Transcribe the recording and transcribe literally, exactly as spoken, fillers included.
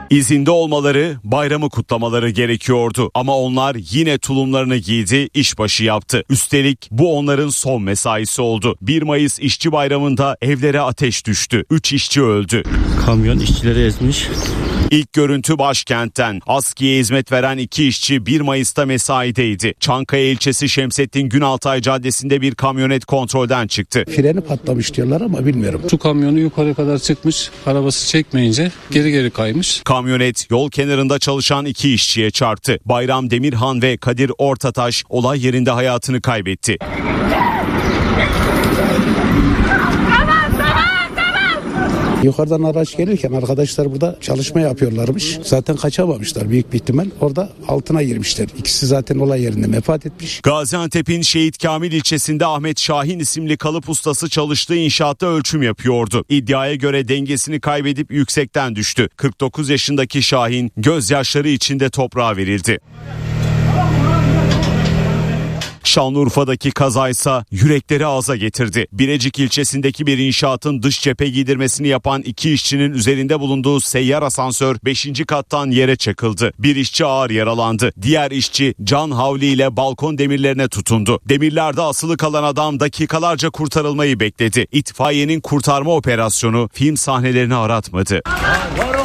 İzinde olmaları, bayramı kutlamaları gerekiyordu ama onlar yine tulumlarını giydi, işbaşı yaptı. Üstelik bu onların son mesaisi oldu. bir Mayıs İşçi Bayramı'nda evlere ateş düştü. üç işçi öldü. Kamyon işçileri ezmiş. İlk görüntü başkentten. Askiye hizmet veren iki işçi bir Mayıs'ta mesaideydi. Çankaya ilçesi Şemsettin Günaltay Caddesi'nde bir kamyonet kontrolden çıktı. Freni patlamış diyorlar ama bilmiyorum. Su kamyonu yukarı kadar çıkmış, arabası çekmeyince geri geri kaymış. Kamyonet yol kenarında çalışan iki işçiye çarptı. Bayram Demirhan ve Kadir Ortataş olay yerinde hayatını kaybetti. Yukarıdan araç gelirken arkadaşlar burada çalışma yapıyorlarmış. Zaten kaçamamışlar büyük bir ihtimal. Orada altına girmişler. İkisi zaten olay yerinde vefat etmiş. Gaziantep'in Şehit Kamil ilçesinde Ahmet Şahin isimli kalıp ustası çalıştığı inşaatta ölçüm yapıyordu. İddiaya göre dengesini kaybedip yüksekten düştü. kırk dokuz yaşındaki Şahin gözyaşları içinde toprağa verildi. Şanlıurfa'daki kazaysa yürekleri ağza getirdi. Birecik ilçesindeki bir inşaatın dış cephe giydirmesini yapan iki işçinin üzerinde bulunduğu seyyar asansör beşinci kattan yere çakıldı. Bir işçi ağır yaralandı. Diğer işçi can havliyle balkon demirlerine tutundu. Demirlerde asılı kalan adam dakikalarca kurtarılmayı bekledi. İtfaiyenin kurtarma operasyonu film sahnelerini aratmadı.